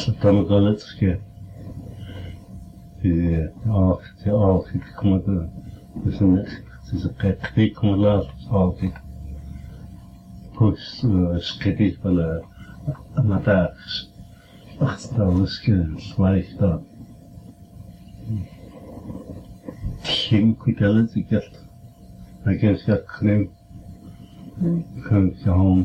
Dan kan het ske. Die ik kom het dus het is een kijk kom laat altijd. Pues skete van de mataars. Ach, dat is gelijk dat. Geen kwitelen ik het. Ik heb het gekneemd. Kan gaan.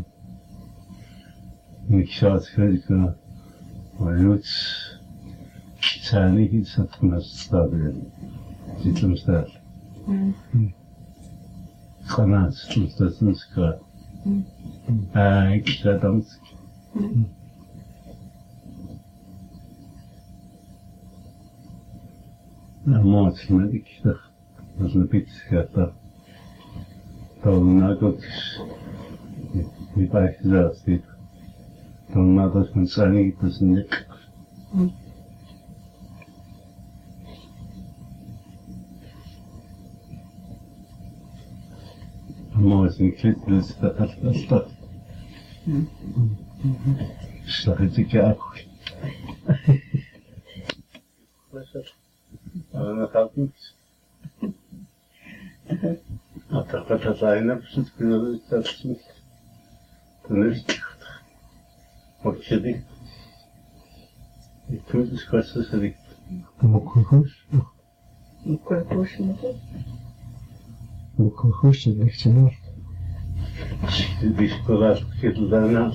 Ik zou het kunnen. Maar nu zijn niet iets dat me staat in. Zit hem staat. Granaat, dat is een schaar. Ik zei dan. Mooi, maar ik dacht, dat is een beetje gaat dan ook niet bij gezegd dit. Dan maar dat men zijn niet, dat is niks. Mooi is een klip, dus dat. Slag het ik ook. Dat gaat niet. Dat zijn precies kunnen dat niet. Dan is het. Wat je dit? Ik vind het kwestig dat ik. Mokogosh. Mokogosh met het? Mokogosh is echt zo. Die spullen zitten daarna.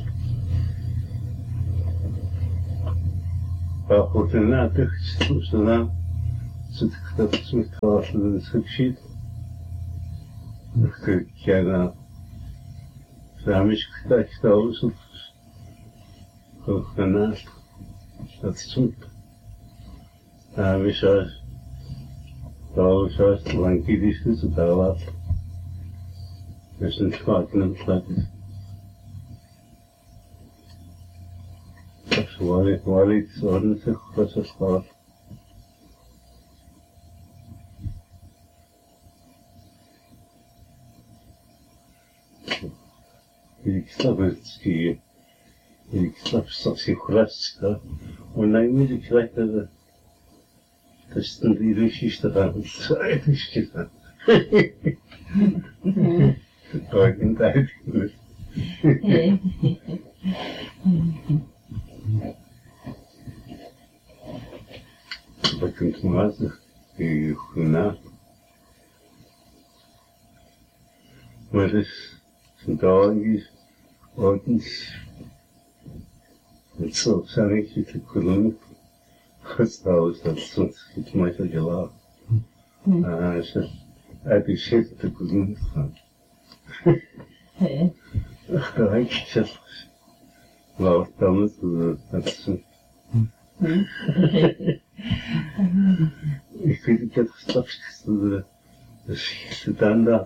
Waar wordt er na terug? Zodat zit ik dat met klaar in het schiet. Ik kijk naar. Samen is het alles op. Daarnaast. Dat is goed. We zoals. Zoals lang is het daar wat. Dus een schaak in het plat is. Dat is waar iets ordentlich was het schaak. Ik snap het skiën. Ik snap straks geen gras. Und dann muss ich vielleicht das ist dann die Geschichte da. Das ist eine Geschichte. Das war kein Teil. Aber kommt mal raus, ich nach. Weil das sind da eigentlich ordentlich. Het zo zijn ik niet te kunnen. Trouwens, dat is iets meer te gelaten. Uit die shit te kunnen gaan. Ach, dat heb ik gezegd. Laat dan het, dat is het. Ik vind het echt straks, de schiet dan daar.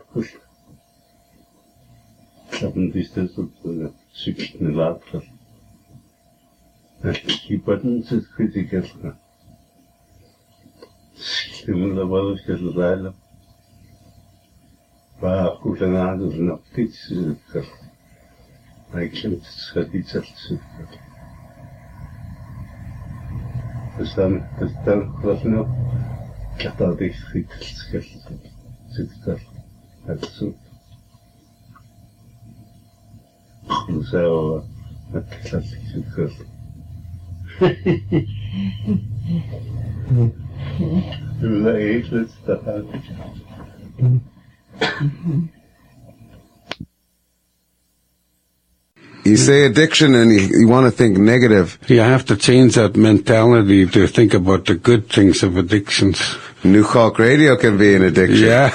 Ik heb een distance op de zoekje laten. Die button zit kritisch. Stimuleren wel eens het rijden. Waar goed en aan is nog iets. Ik vind het iets echt. Dus dan was nog. Ik had al die schiet. Zit er. Het is zo. Zo. Het is het. You say addiction and you want to think negative. You have to change that mentality to think about the good things of addictions. New Hawk Radio can be an addiction. Yeah.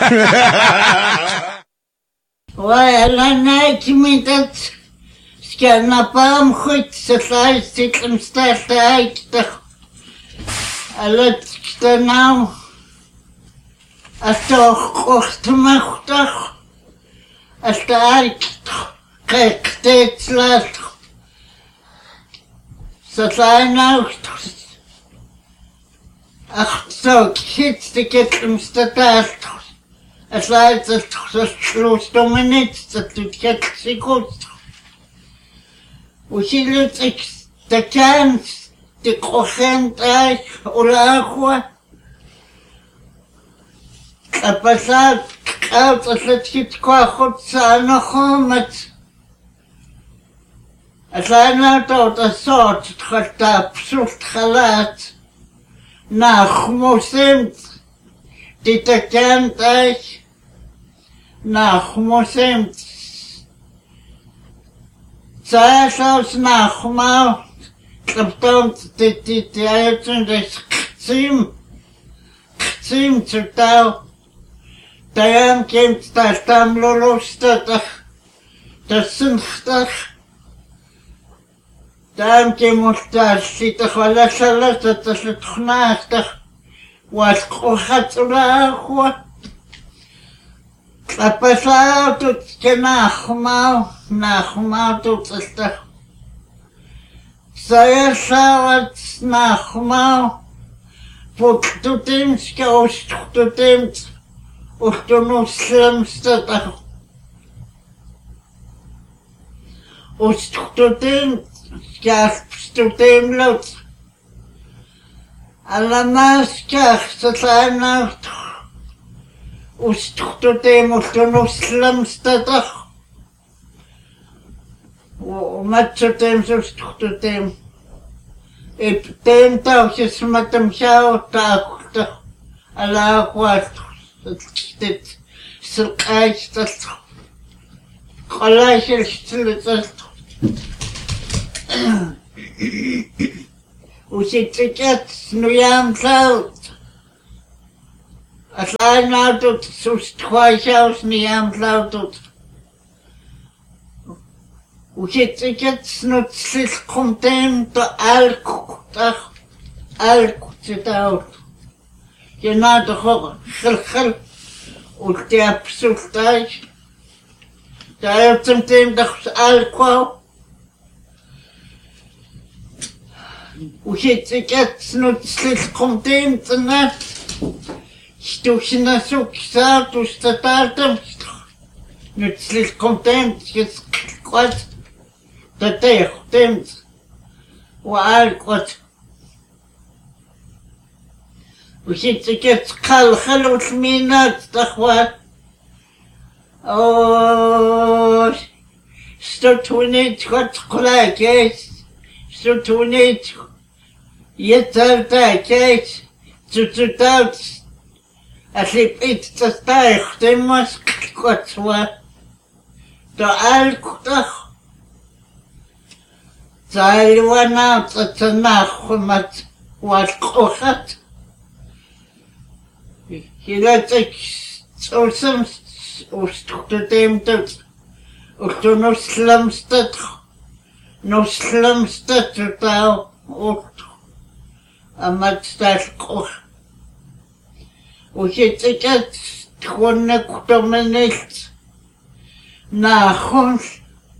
Well, I like me that. Ska napam goed så där sitter starta äkta. Alla ska nu. Att kost makta. Att äkta. Kektet så där nu. Ach så kittet starta. Att läsa så sluta minut så du kan se gott. Och killet det kan die Kochentreich oder Aqua. Kapasat, kaut as het giet qua goed zijn nog met. As hij nou tot een soort het gaat absoluut gelaat. Nach moesemt, die te kentreich. Nach moesemt. Zij zelfs nach maal. Kaptont die uitzen des kzim zu tau. Dayan komt daar tam lolostig. Dat zinchtig. Dayan komt daar zitten gelasselas dat is het gnachtig. Was kocht ulaagwa. Kapasau tot je nachmaal tot het toch. Zij zou het nachmaal. Voor toetemske oost toetemt. Of de moslimste dag. Oost toetemt. Skaaf toetemlot. Allemaal skaaf ze zijn nou. Oost toetemt of de moslimste dag. Met toetemt oost toetemt. Ik denk dat je met hem zou tachten. Allah wat. Het is dat gelijk is dat. Hoe zit het nu aan het als hij nou doet, zo strijdt zelfs niet aan het doet. Hoe zit het nu, het komt in de alcohol zit uit. Je na de gel und der Psulteich, der zum dem das Alkohol. Und jetzt nützlich kommt dem zu Nacht. Ich durch den Zug gesagt, durch der Datum. Nützlich kommt dem, jetzt Gott, der Tech, dem, wo Alkohol. وشيت كتخلخل وثمينات تخوان أوه ستوتونيت كتقلاكيت ستوتونيت يترتاكيت تتوتاوت أسيبيت تستايخ تمس كتوا تعالك تخ تعالوانا تتناخمت والقوخت Hieruit zo'n oostgedeemd ook de nog slimste totaal ook en met dat koch. Hoe zit het gewoon niet nagaan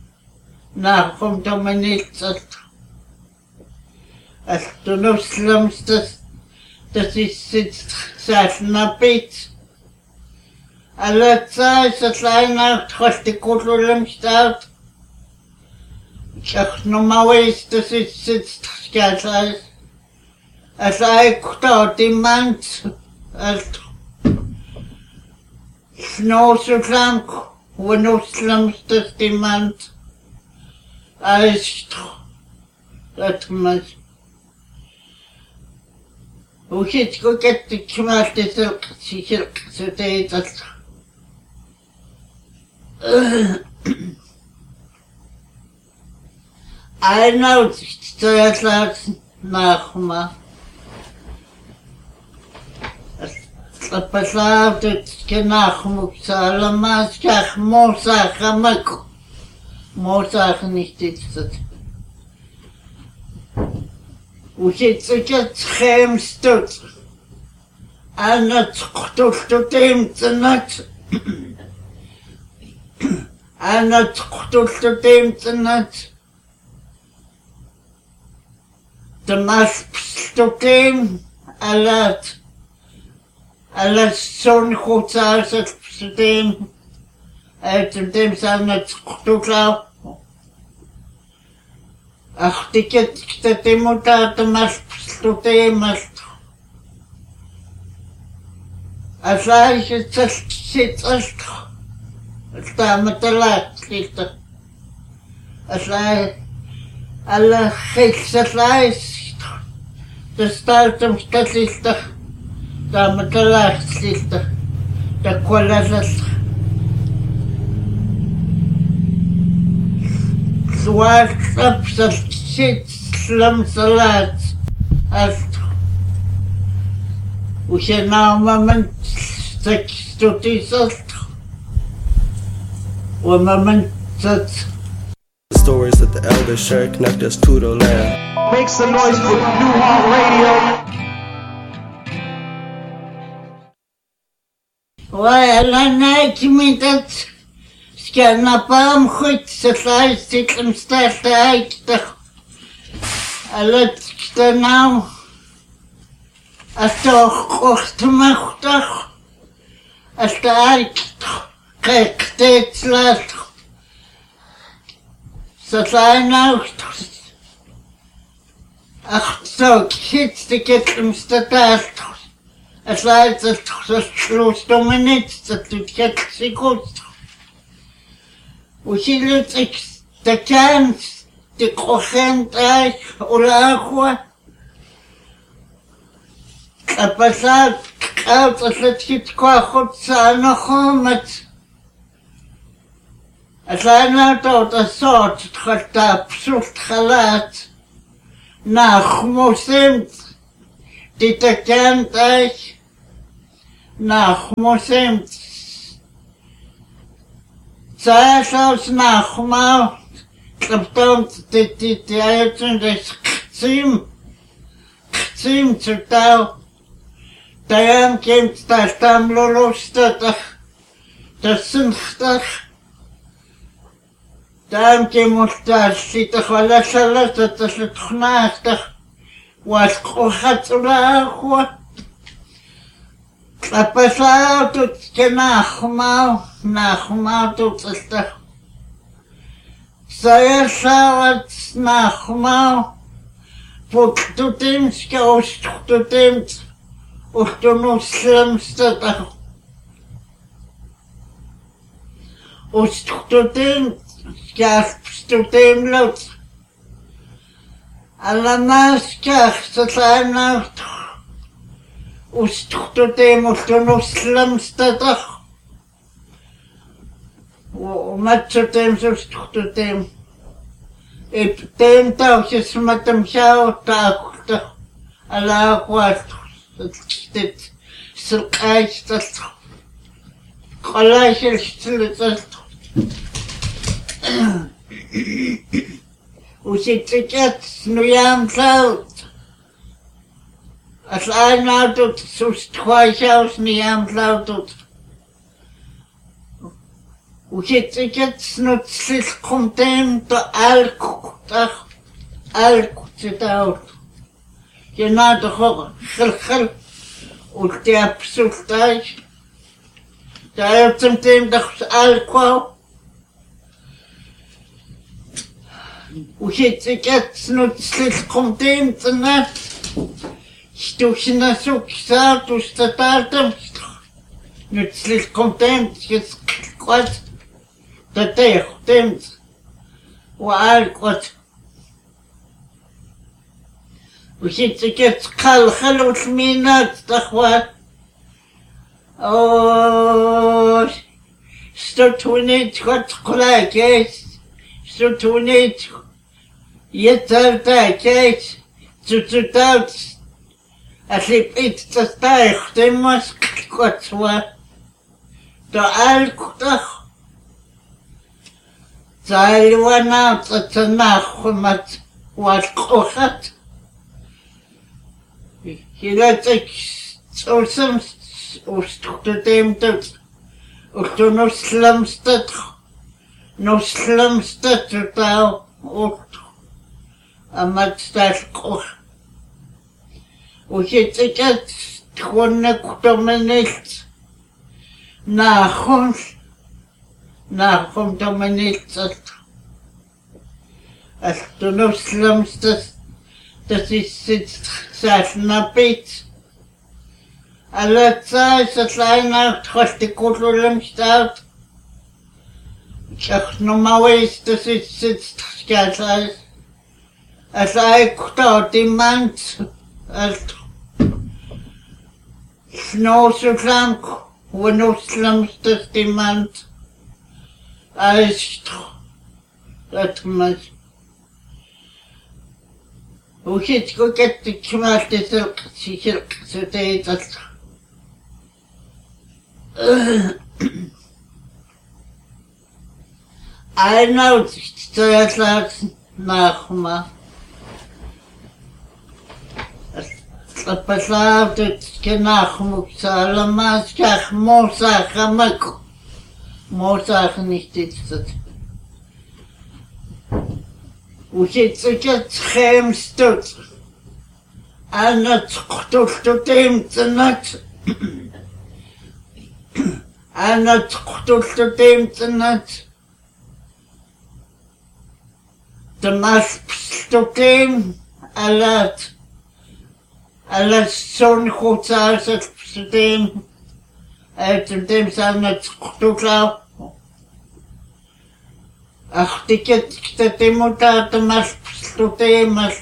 dan men niet dat als de nog slimste dat is het Sasnapit. Alle tijd dat Leonard was de kotelum staat. Ik zeg normaal is dat is het schijt. Als hij dat iemand als snooslank hoe nog slimste iemand als dat maar. Hoe zit ik ook het gemaakt is ook zeker zo deed dat. Hij nou het laten nagemaakt. Het beslaat het nagemaakt allemaal zeg mozagen maar mozagen niet dit dat. Hoe zit het schermstuk aan het internet aan het internet de masksysteem alles zo'n goed als het systeem uit dem zijn het toeklaar Ахтикет китатимутаатамал пслутеималт. Асаиситсалт тааматалаатлилта. Асаа alla хилсалаис тастаалтам талилта тааматалаатлилта таккуалалал суааллапсал ситсламсалаат алт ушенаамаман такстутисалт уамаман цат stories that the elders share connect us to the land. Make some noise for New Heart Radio. Well, naikimitat skanapam khut satlai sitlem startaikta. Alat ktanau astoch ochtmachtach astaikta kektetslat. Satlainacht so kitstiketlem statalt aslaitsat slosdominits tatutketsigut usilutsik takan tikrohentai ulaqwa apasat qautsatkit kwakhut saanahomat Atlanta the sort tkhata psult khalat nakhmosemt ditakantay nakhmosemt Saashaus nakhma klaptomt titayatun ksim tsutau tayam kemt tastam lolostata tasinhtach Таамки мултааллита халаллалата таслутхнаахтах уалқохатулаахуа апасаатут нахмаатут тастах саясаават нахмаа путтутимска устутимт устунуслэмстатах устутимт Skafstutemlot. Alla maskar satlaanaut. Ustutemustunuslamstatar. Matsutem sustutem. Iptem tausismatam shautaakta. Alla quat. Stit silkaistat. Qalaishilstiltat. Usitiket nuyam cloud. As I now do sustquaishaus niyam cloud. Usitiket snutsil contem to alkutach alkutitaut. Genado hog khil ultiapsultai. Daertum tem dachs alquau. Usitiket snutsil contem tnat. Stuxinasuksaat ustatartam. Nutsil contem quat. Tatech temt. Waalquat. Usitiket qalxalul minat takhwat. Oh, stutunit quat qulakes. Stutunit yetartakes. Tututout. Atlipit tastaich temas quatwa. To alkutach. Zailwanat atanachumat walkochat. Hilatik ulsam ustutemtet. Ustunuslamstat. Nuslamstat utau ut. Amatstalkoch. Usitiket tchunekutamenelt. Nachum dominitsat. Altunuslamstas tasissitsaalnapit alatsai satlainaart holtikullullamstaat chachnomawis tasissitskaalais alaikutautimant alt snoosutlamk wanuslamstastimant aistro atmas وشيتكو كتك شمال تسرق شرق ستيت I know تسرق ناخما Paslavt kenachmuk salamas kach mosach amak mosach nicht ist. Usitzeket chemstut anat qtultutim tsanat anat qtultutim tsanat tamas pstutim alat son khutsar pstutim etem sanat qtutlaw Ach, tiket ktetimota tamas pstutim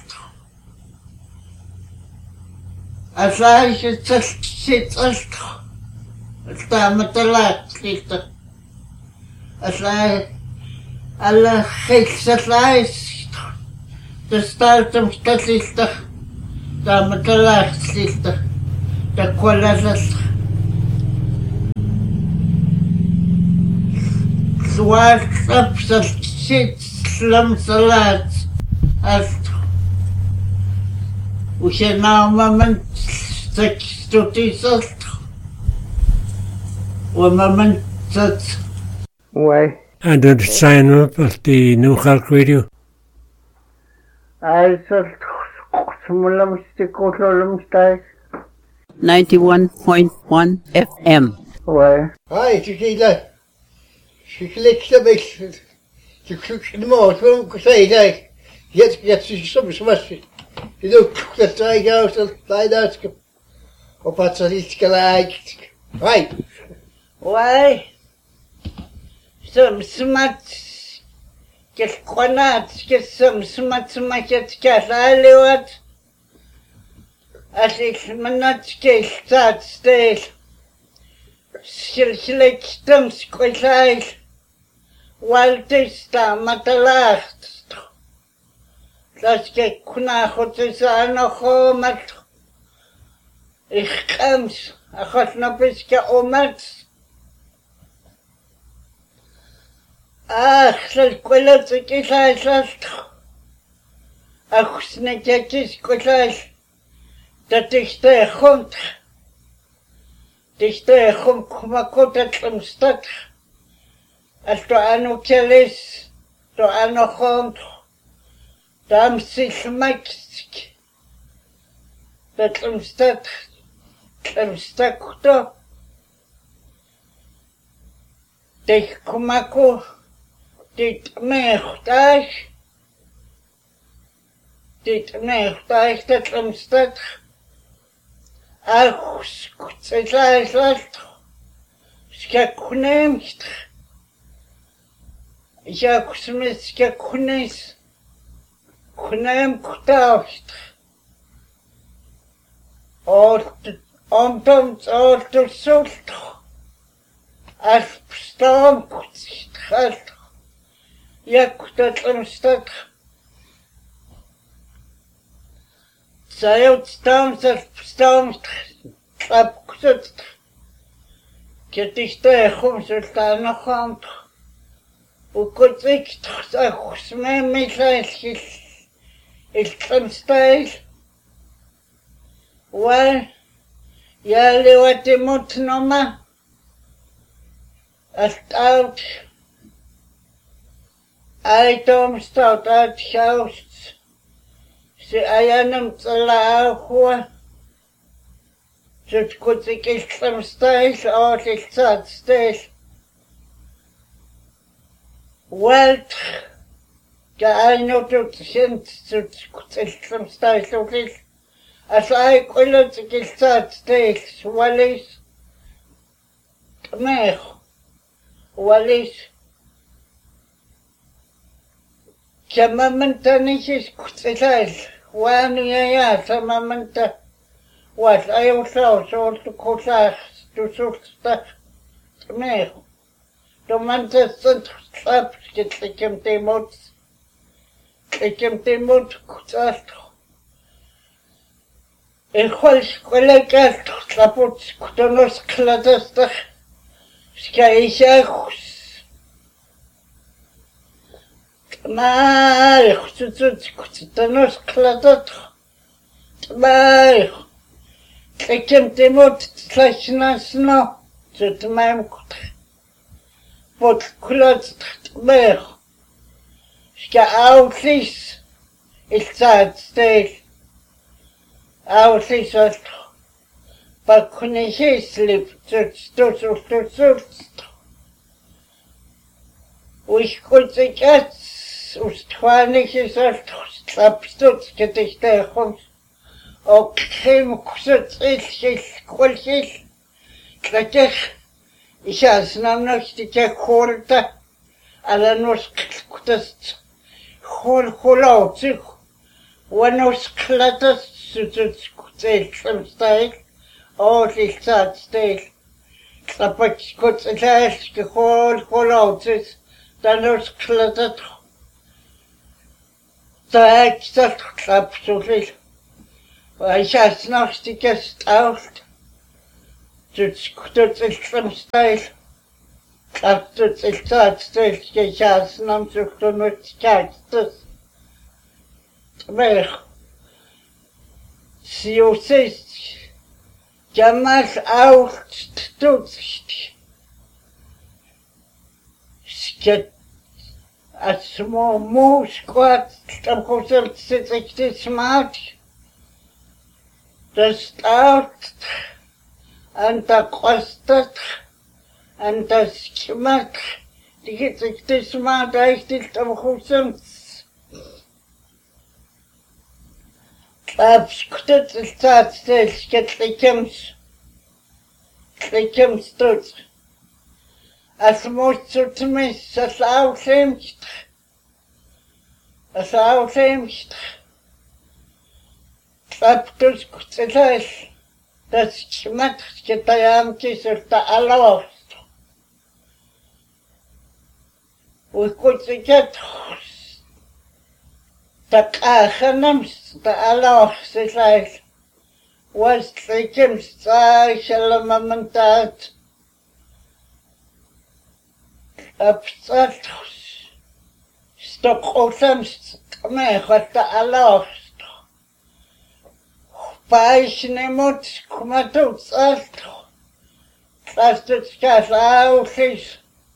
Asaj sit Stamatala slita. Asaj alla khilsalais. The startum statlista. Stamatala slita. The qualasas. Swart up sit slum salat. Ast. We should now moment 6 ومن تت Why? And did sign up at the New Halk Radio? I said, 91.1 FM. Why? Hi, Chiquita. She clicks a bit. She clicks the most. Well, I'm saying, like, get some smash. You know, the strike out and slide out. Or Patricia like. Right. Why? Some smart. Get quanats, get some smart market cat. I live it. As it's manat case that stage. She'll like them squash eyes. While this time at the last. Let's get Kunahotis on a home at Ich comes. I got no biscuit or mats. Ach, dat kwellet ik is last. Ach, snetjes kwellet. Dat is de grond. Dit de grond kumakot het omstad. Als de ano kelis, de ano grond. Dam zich maakt. Dat omstad. Omstakto. Dit kumako. Dit meegtuig dat omstad. Ach, het last. Skakuneemst. Ja, kusmet skakunees. Kuneem kutaafst. Omtoms ortosult. Als bestaan kutst gaat. Jak dat omstad. Zij ontstaan dat bestaan opgezet. Het is de omzet nog aan. Hoe kon ik toch zeggen, mijn meisjes is omstijl. Wel, jij wat je moet noemen. Als het oud. Aitom staat uit huis. Ze ayanem tsalaahua. Ze kutsik islam stais oot istat stais. Welt Gainotut sent kutsam style as I quillet gilsat states wallis meh wallis Chamamanta nisis kutsal one ya samamanta what I also so to kosa to susta meh Domanta sent slap get likem temot likem temot kutsal Escuela slapot kutonos kladasta skaishachus Tmai kutonos kladat Tmai likem temot slashnas Tmai kut Pot kulat Tmai Ska outlis Ilsat state Outlis but couldn't he sleep to We could get Ustwanisches Slapstutz get ich der Hund. Okay, kusut ich kulchig. Klatsch. Ich has noch die Korta. Alla nos kutas hol sich. Wanos klatas some style, all this sad style. Klapać kutselaski hol outses, danos klatat. Tak zat klap zoveel. Wij zijn s'nachts die kerst out. Tuts some style. Klap tuts sad style, je zijn s'nachts zoekt om het kijkt. Weg. Siusis Jamas out tutst Sket a small moose squat tam kosel sit smart the start and the kostet and the schmat die smart echt tam kosel Abskuttet stadsdels get likems tot. As most to miss as outfamest. Klaptus kutselas. Das schmat getayamkis of the aloft. We could get the Kachanams, the Allah, says like, was taken star shalamamantat. Absatus, stock osams, what the Allah. Paishnemot, kumatus, alto. Trusted skas outfis.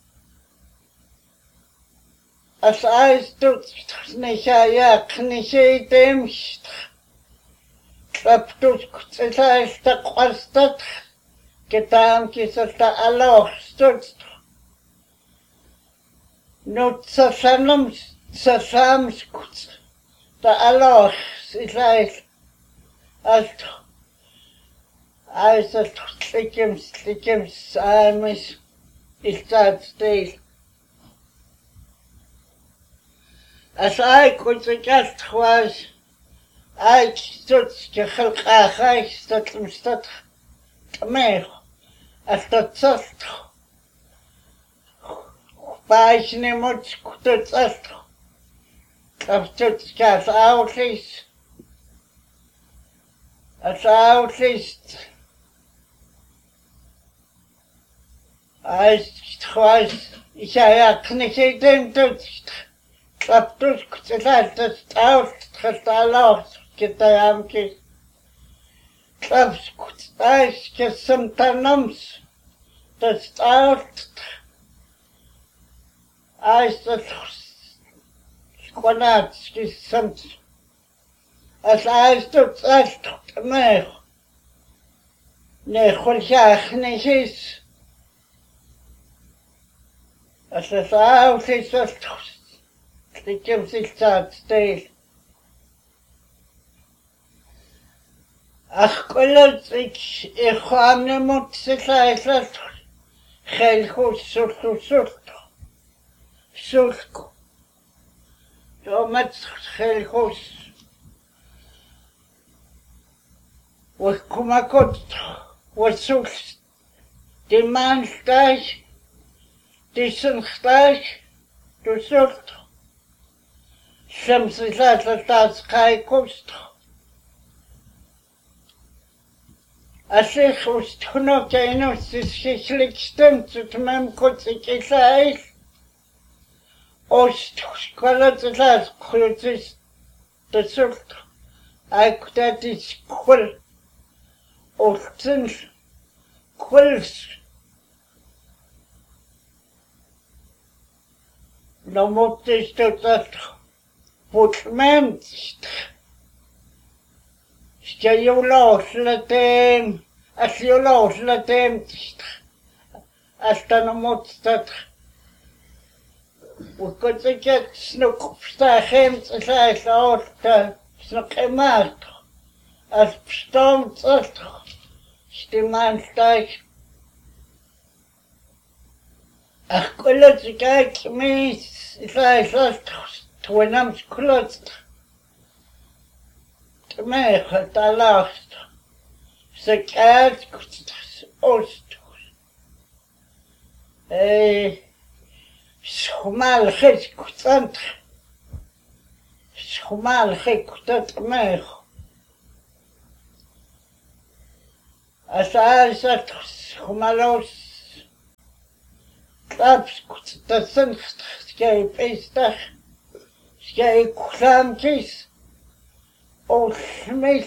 As I stood, Nishaya, Knishi Demst, Traptus, the Quastat, Getankis of the Allah stood. Not Sasanums, Sasams, the Allah is like, as I said, Slickims, I miss, is that state. As I could suggest was, I stood to Hilkach, stood to me, as the Sust. Paishnimut could Sust. I've stood as outlis. As outlis. I was, I can't dem to. Klaptus kutselas the stout Christalos getayamkis. Klaps kutsais kesamtanums the stout I said squanats kisams. As I stood to me. Ne khulshach nishis. As I was Likem siltaat steil. Ach kolot ik khamne mot silaisat khelkhus sulko. Domat khelkhus. Kumakot sul dimanstaj disenkhtaj du sulto. Shamsilat kai kost. Asich ustno kaino sisliksten tutmem kotsikisai. Ost skalatsas khutsis tsult. Aiktatis khul. Ostens khuls. No mottes tot Putment. Ska jag låta Asta motstad. Och kunde inte snucksta hem så här snuckemat. Att stånd att stimanstag. Ach, kolot kijk mis. Twinam klot. Me talast. Sekat ost. Schmal khikutant. Schmal khikutat me. Asal schmalos. Tapskut tasen skei pesta. Skei klamkis. Osmis.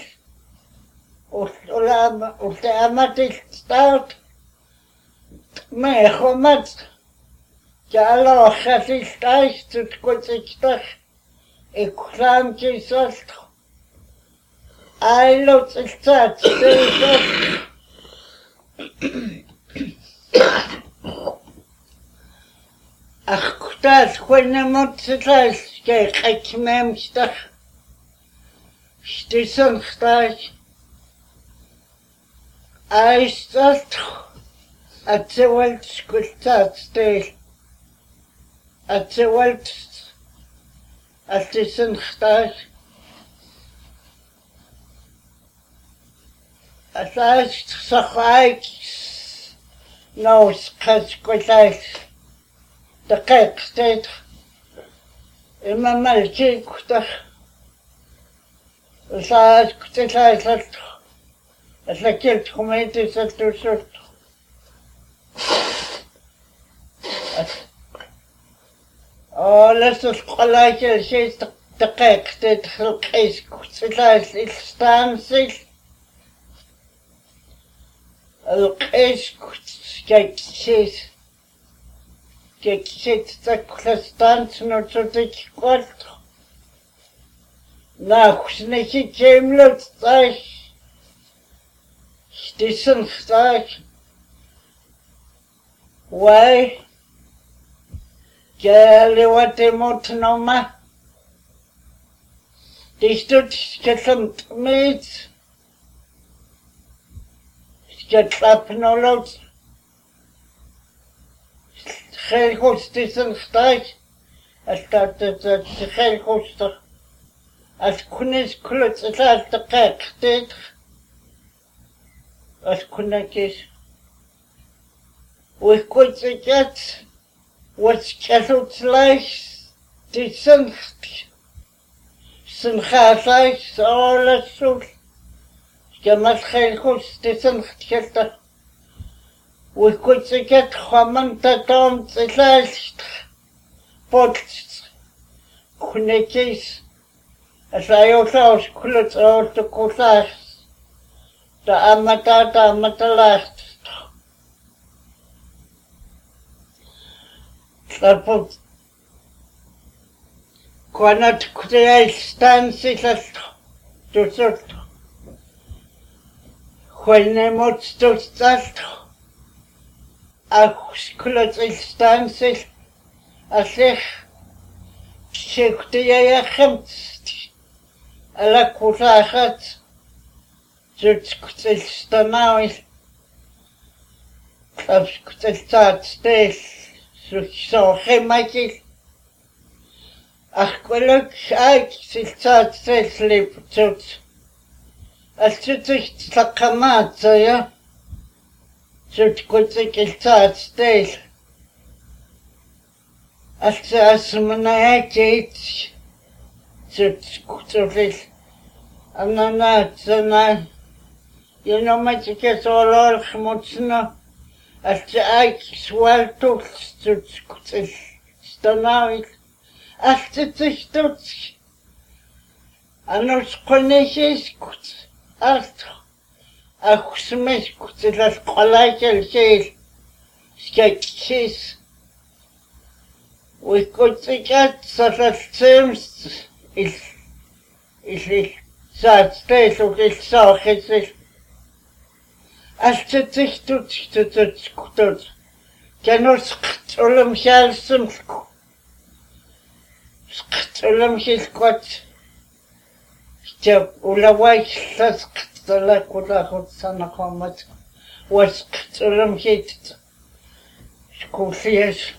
Olamatis stout. Me khomat. Jalo khasistais tutkotiktas. Klamkis ast. Ailot stat. Ach, das kunne motsetas ke khmemsta. Stisen stas. Aistat atwelt skultat stel. Atwelt atisen stas. Asas sakhai nos khaskulat. دقيق ستيت إما مالكي كتر وصاد كتر سلط أتلكيت خميتي سلطو سلط لسه القلاك الشيء دقيق ستيت خلقيس كتر الستانسل القيس كتر شيء Keksit taklastans no tutik kwart. Nachsniki kemlut tak. Stisen tak. Why? Gale wat emot noma. Distut sketlant meet. Sketlap nolot. Geen godsdienst staat. Als dat geen godsdienst. Als kunnis kluts is als de kijk steeds. Als kunnetjes. Hoe goed is het? Wat kent lijst? Die zijn gaat alles zo. Je mag geen godsdienst geven. We could get common tatons, the last pots, connecties, as I also could out the course, the amata last. Tapos, quando create stances to sort. When they must to start. Ach, klot instances, als ik Sektia gemt. Alla kulahat. Zutskutel stanauil. Klapskutel taatstel. So gemakil. Ach kweluk aik siltaatstel liptut. Altsutich tlakamat ja. Zutskutel taatstel. Asmanayakit. Zutskutel. Anana. You know my tickets all schmutzna. Aik swaltul zutskutel. Stanauil. Altsutich tuts. Anos konesheskut. Alt. Akhsmeskut las qalakel sel. Skaksis. We could take out such a terms is such state of this so it's as to sich to cannot skutulum helsum skutulum his got the ulawai skutula kula sana komat was skutulum hit skufies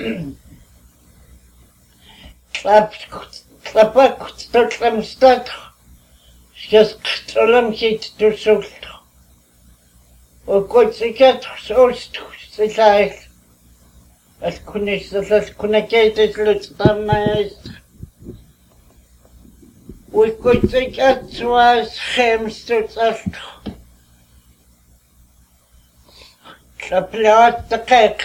Klapakut totlam stat. Skas ktolam hit to sult. O kotsikat sost silai. As kunis as kunakated lutstamais. We kotsikat was hemstuts as. Klaplat the cake.